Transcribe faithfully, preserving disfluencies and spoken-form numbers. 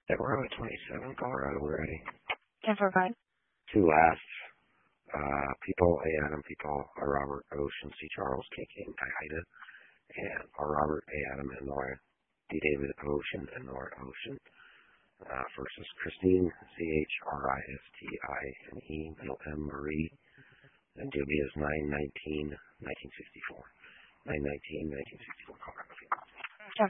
Yeah, we're on twenty-seven, Colorado. We're ready. ten four five. Two last uh, people, A. Adam people, are Robert Ocean, C. Charles, K. K. Haida, and are Robert A. Adam and Nora D. David Ocean and Nora Ocean. Uh, first is Christine, C H R I S T I N E, middle M. Marie, and due is nine nineteen nineteen sixty-four. nine nineteen nineteen sixty-four, Colorado.